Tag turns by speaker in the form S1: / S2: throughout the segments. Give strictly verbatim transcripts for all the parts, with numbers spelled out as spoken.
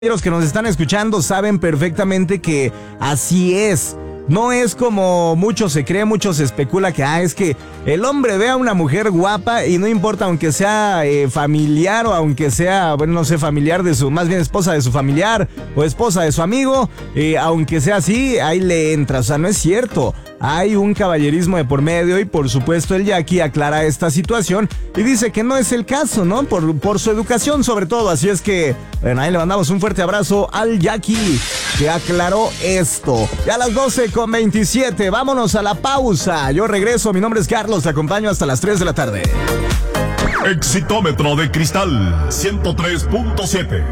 S1: Los que nos están escuchando saben perfectamente que así es. No es como mucho se cree, mucho se especula que ah, es que el hombre ve a una mujer guapa y no importa aunque sea eh, familiar o aunque sea, bueno, no sé, familiar de su, más bien esposa de su familiar o esposa de su amigo, eh, aunque sea así, ahí le entra. O sea, no es cierto. Hay un caballerismo de por medio y por supuesto el Jackie aclara esta situación y dice que no es el caso, ¿no? Por, por su educación sobre todo. Así es que, bueno, ahí le mandamos un fuerte abrazo al Jackie que aclaró esto. Ya a las doce con veintisiete, vámonos a la pausa. Yo regreso, mi nombre es Carlos, te acompaño hasta las tres de la tarde.
S2: Exitómetro de cristal ciento tres punto siete.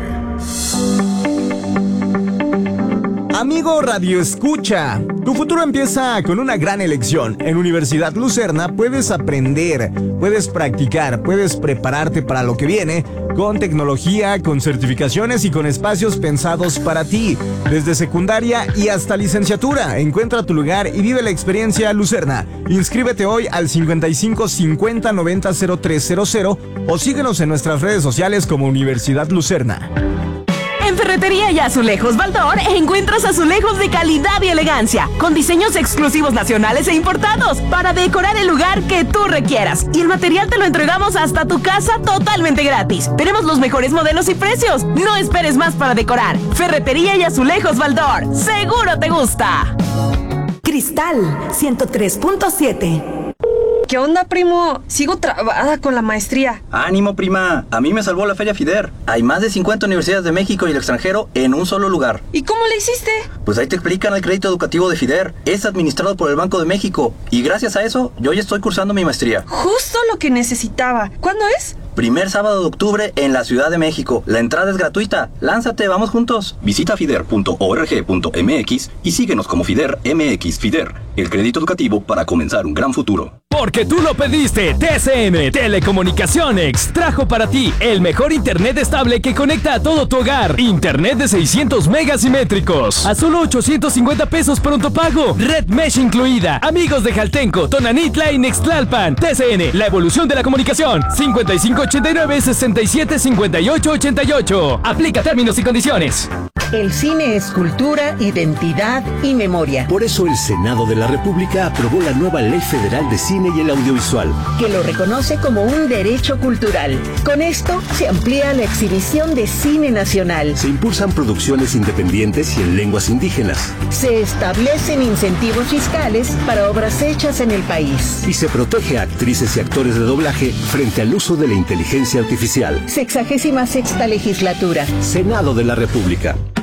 S1: Amigo Radio Escucha, tu futuro empieza con una gran elección. En Universidad Lucerna puedes aprender, puedes practicar, puedes prepararte para lo que viene con tecnología, con certificaciones y con espacios pensados para ti. Desde secundaria y hasta licenciatura, encuentra tu lugar y vive la experiencia Lucerna. Inscríbete hoy al cincuenta y cinco cincuenta noventa cero tres cero cero o síguenos en nuestras redes sociales como Universidad Lucerna.
S3: En Ferretería y Azulejos Baldor encuentras azulejos de calidad y elegancia, con diseños exclusivos nacionales e importados, para decorar el lugar que tú requieras. Y el material te lo entregamos hasta tu casa totalmente gratis. Tenemos los mejores modelos y precios. No esperes más para decorar. Ferretería y Azulejos Baldor. ¡Seguro te gusta!
S4: Cristal ciento tres punto siete.
S5: ¿Qué onda, primo? Sigo trabada con la maestría.
S6: ¡Ánimo, prima! A mí me salvó la Feria FIDER. Hay más de cincuenta universidades de México y el extranjero en un solo lugar.
S5: ¿Y cómo le hiciste?
S6: Pues ahí te explican el crédito educativo de FIDER. Es administrado por el Banco de México. Y gracias a eso, yo ya estoy cursando mi maestría.
S5: Justo lo que necesitaba. ¿Cuándo es?
S6: Primer sábado de octubre en la Ciudad de México. La entrada es gratuita. Lánzate, vamos juntos. Visita fider punto org punto mx y síguenos como FIDER M X. FIDER, el crédito educativo para comenzar un gran futuro.
S7: Porque tú lo pediste, T C N Telecomunicaciones trajo para ti el mejor internet estable que conecta a todo tu hogar. Internet de seiscientos megas simétricos a solo ochocientos cincuenta pesos pronto pago. Red Mesh incluida. Amigos de Jaltenco, Tonanitla y Nextlalpan. T C N, la evolución de la comunicación. cincuenta y cinco ochenta y nueve sesenta y siete cincuenta y ocho ochenta y ocho. Aplica términos y condiciones.
S8: El cine es cultura, identidad y memoria.
S9: Por eso el Senado de la República aprobó la nueva Ley Federal de Cine y el Audiovisual,
S8: que lo reconoce como un derecho cultural. Con esto se amplía la exhibición de cine nacional.
S9: Se impulsan producciones independientes y en lenguas indígenas.
S8: Se establecen incentivos fiscales para obras hechas en el país.
S9: Y se protege a actrices y actores de doblaje frente al uso de la inteligencia artificial.
S8: Sexagésima sexta legislatura.
S9: Senado de la República.